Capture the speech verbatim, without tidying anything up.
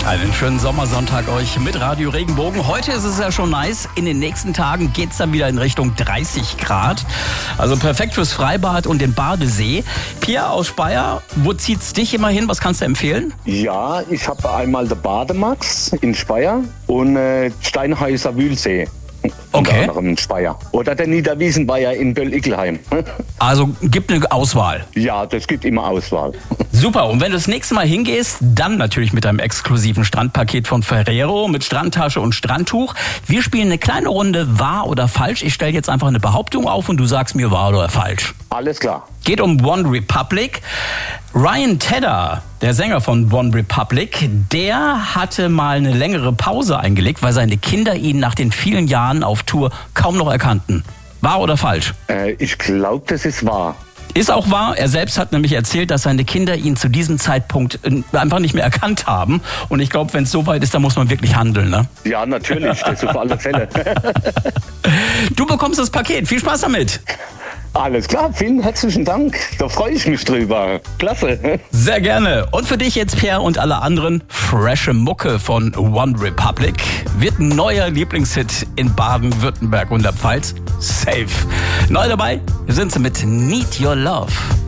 Einen schönen Sommersonntag euch mit Radio Regenbogen. Heute ist es ja schon nice. In den nächsten Tagen geht es dann wieder in Richtung dreißig Grad. Also perfekt fürs Freibad und den Badesee. Pia aus Speyer, wo zieht's dich immer hin? Was kannst du empfehlen? Ja, ich habe einmal den Bademax in Speyer und äh, Steinhäuser Wühlsee. Okay. Unter anderem in Speyer. Oder der Niederwiesenweiher in Böll-Ickelheim. Also gibt eine Auswahl. Ja, das gibt immer Auswahl. Super, und wenn du das nächste Mal hingehst, dann natürlich mit deinem exklusiven Strandpaket von Ferrero mit Strandtasche und Strandtuch. Wir spielen eine kleine Runde wahr oder falsch. Ich stelle jetzt einfach eine Behauptung auf und du sagst mir wahr oder falsch. Alles klar. Geht um One Republic. Ryan Tedder, der Sänger von One Republic, der hatte mal eine längere Pause eingelegt, weil seine Kinder ihn nach den vielen Jahren auf Tour kaum noch erkannten. Wahr oder falsch? Äh, ich glaube, das ist wahr. Ist auch wahr. Er selbst hat nämlich erzählt, dass seine Kinder ihn zu diesem Zeitpunkt einfach nicht mehr erkannt haben. Und ich glaube, wenn es so weit ist, dann muss man wirklich handeln, ne? Ja, natürlich. Das auf alle Fälle. Du bekommst das Paket. Viel Spaß damit. Alles klar, vielen herzlichen Dank. Da freue ich mich drüber. Klasse. Sehr gerne. Und für dich jetzt, Pierre, und alle anderen, frische Mucke von One Republic. Wird ein neuer Lieblingshit in Baden-Württemberg und der Pfalz. Safe. Neu dabei, wir sind mit Need Your Love.